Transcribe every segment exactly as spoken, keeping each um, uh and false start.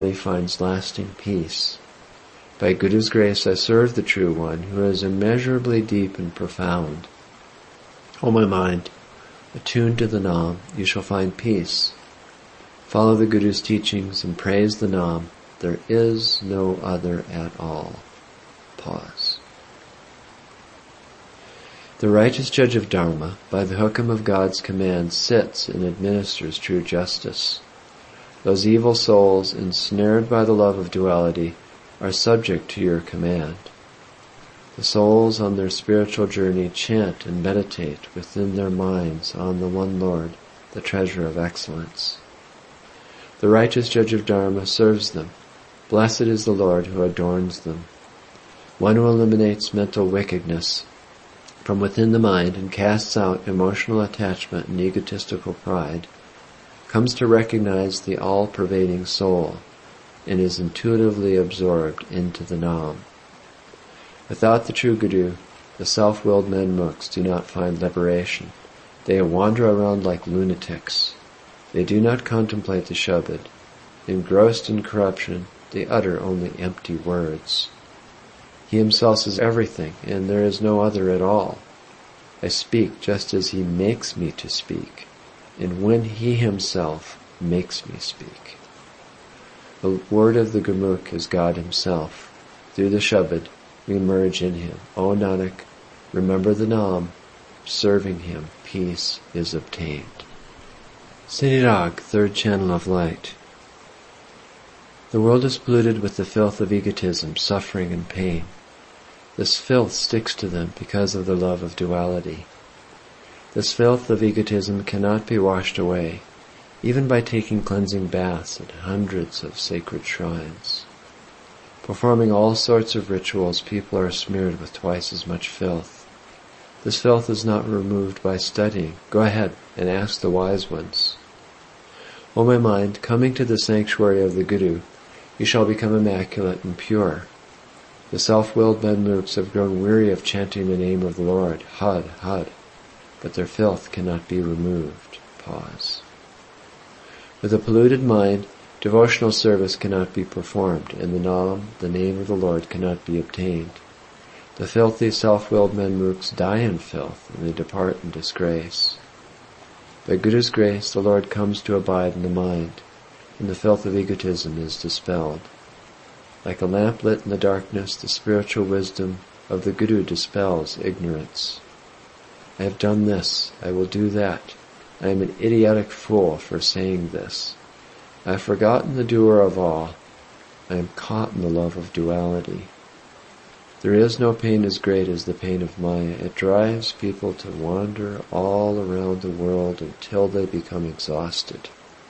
he finds lasting peace. By Guru's grace I serve the True One, who is immeasurably deep and profound. O my mind, attuned to the Nam, you shall find peace. Follow the Guru's teachings and praise the Nam. There is no other at all. Pause. The righteous judge of Dharma, by the hukam of God's command, sits and administers true justice. Those evil souls, ensnared by the love of duality, are subject to your command. The souls on their spiritual journey chant and meditate within their minds on the one Lord, the treasure of excellence. The righteous judge of Dharma serves them. Blessed is the Lord who adorns them. One who eliminates mental wickedness from within the mind and casts out emotional attachment and egotistical pride, comes to recognize the all-pervading soul and is intuitively absorbed into the Nam. Without the true Guru, the self-willed men mooks do not find liberation. They wander around like lunatics. They do not contemplate the Shabad. Engrossed in corruption, they utter only empty words. He himself is everything, and there is no other at all. I speak just as he makes me to speak, and when he himself makes me speak. The word of the Gurmukh is God himself. Through the Shabad, we merge in him. O Nanak, remember the Nam. Serving him, peace is obtained. Siddhirag, third channel of light. The world is polluted with the filth of egotism, suffering, and pain. This filth sticks to them because of their love of duality. This filth of egotism cannot be washed away, even by taking cleansing baths at hundreds of sacred shrines. Performing all sorts of rituals, people are smeared with twice as much filth. This filth is not removed by studying. Go ahead and ask the wise ones. O my mind, coming to the sanctuary of the Guru, you shall become immaculate and pure. The self-willed men mooks have grown weary of chanting the name of the Lord, Had, Had, but their filth cannot be removed. Pause. With a polluted mind, devotional service cannot be performed, and the Nam, the name of the Lord, cannot be obtained. The filthy, self-willed men mooks die in filth, and they depart in disgrace. By Guru's grace, the Lord comes to abide in the mind, and the filth of egotism is dispelled. Like a lamp lit in the darkness, the spiritual wisdom of the Guru dispels ignorance. I have done this, I will do that. I am an idiotic fool for saying this. I have forgotten the doer of all. I am caught in the love of duality. There is no pain as great as the pain of Maya. It drives people to wander all around the world until they become exhausted.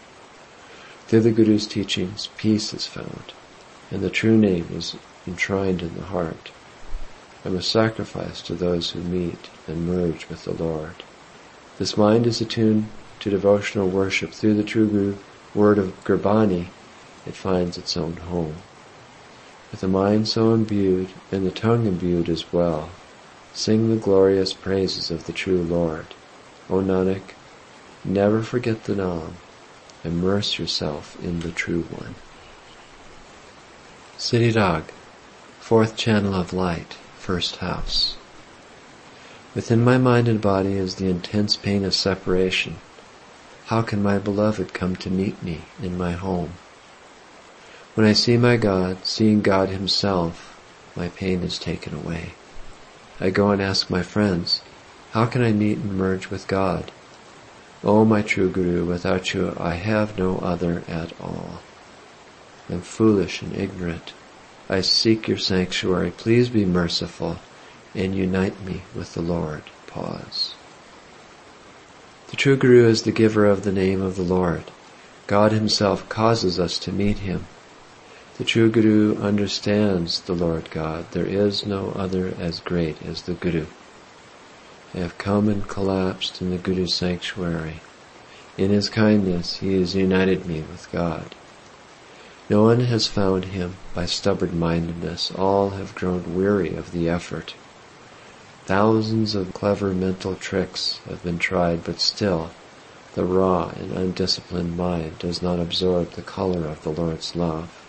Through the Guru's teachings, peace is found, and the true name is enshrined in the heart. I am a sacrifice to those who meet and merge with the Lord. This mind is attuned to devotional worship. Through the true Guru, word of Gurbani, it finds its own home. With a mind so imbued, and the tongue imbued as well, sing the glorious praises of the true Lord. O Nanak, never forget the Nam. Immerse yourself in the True One. Siddhirag, fourth channel of light, first house. Within my mind and body is the intense pain of separation. How can my beloved come to meet me in my home? When I see my God, seeing God himself, my pain is taken away. I go and ask my friends, how can I meet and merge with God? O my true Guru, without you I have no other at all. I am foolish and ignorant. I seek your sanctuary. Please be merciful and unite me with the Lord. Pause. The true Guru is the giver of the name of the Lord. God himself causes us to meet him. The true Guru understands the Lord God. There is no other as great as the Guru. I have come and collapsed in the Guru's sanctuary. In his kindness, he has united me with God. No one has found him by stubborn-mindedness. All have grown weary of the effort. Thousands of clever mental tricks have been tried, but still, the raw and undisciplined mind does not absorb the color of the Lord's love.